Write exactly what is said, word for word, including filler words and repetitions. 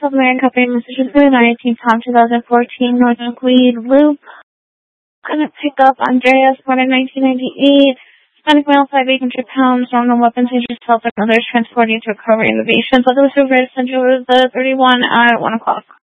South American Company, Massachusetts, nineteenth Tom, twenty fourteen, Northern Weed Loop. Gonna pick up Andreas, born in nineteen ninety-eight. Hispanic male, five eight hundred pounds, wrong on weapons, injuries, health, and others, transporting to recovery innovation. So the receiver is the thirty-one at one o'clock.